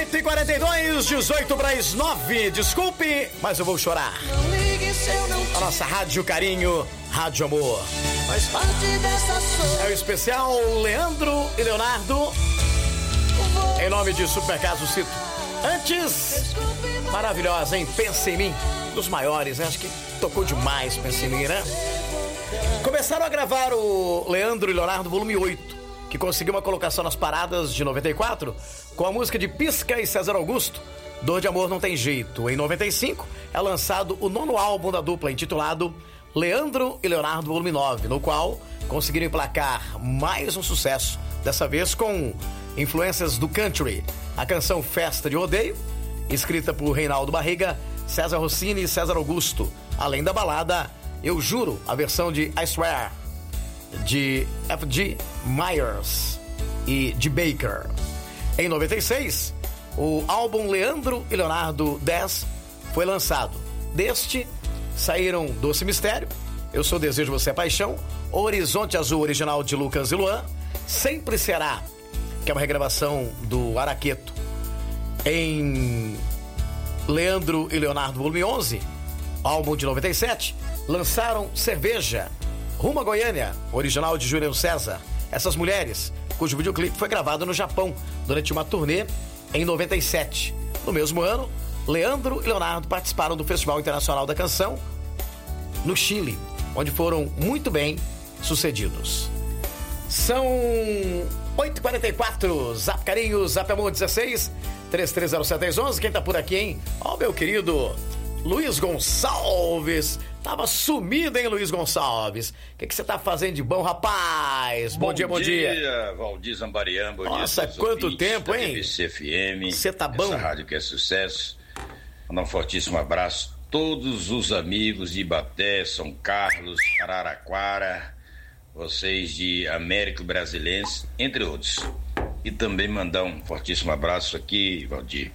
8h42, 18 para as 9. Desculpe, mas eu vou chorar. A nossa Rádio Carinho, Rádio Amor. Faz parte dessa É o especial Leandro e Leonardo. Em nome de Supercaso Cito. Antes, maravilhosa, hein? Pensa em Mim. Dos maiores, né? Acho que tocou demais, Pensa em Mim, né? Começaram a gravar o Leandro e Leonardo volume 8, que conseguiu uma colocação nas paradas de 94 com a música de Pisca e César Augusto, Dor de Amor Não Tem Jeito. Em 95 é lançado o 9º álbum da dupla, intitulado Leandro e Leonardo volume 9, no qual conseguiram emplacar mais um sucesso, dessa vez com influências do country, a canção Festa de Rodeio, escrita por Reinaldo Barriga, César Rossini e César Augusto, além da balada Eu Juro, a versão de I Swear, de F.G. Myers e de Baker. Em 96, o álbum Leandro e Leonardo 10 foi lançado. Deste saíram Doce Mistério, Eu Sou Desejo, Você é Paixão, Horizonte Azul, original de Lucas e Luan, Sempre Será, que é uma regravação do Araqueto. Em Leandro e Leonardo volume 11, álbum de 97, lançaram Cerveja, Rumo a Goiânia, original de Júlio César. Essas Mulheres, cujo videoclipe foi gravado no Japão durante uma turnê em 97. No mesmo ano, Leandro e Leonardo participaram do Festival Internacional da Canção no Chile, onde foram muito bem sucedidos. São 8h44, Zap Carinho, Zap Amor 16 330711. Quem tá por aqui, hein? Ó, meu querido Luiz Gonçalves. Tava sumido, hein, Luiz Gonçalves? O que você tá fazendo de bom, rapaz? Bom dia, bom dia. Bom dia, Valdir Zambarian. Bom Nossa, dia. quanto tempo, hein? BBC FM. Você tá bom? Essa rádio que é sucesso. Mandar um fortíssimo abraço a todos os amigos de Ibaté, São Carlos, Araraquara, vocês de Américo Brasilense, entre outros. E também mandar um fortíssimo abraço aqui, Valdir,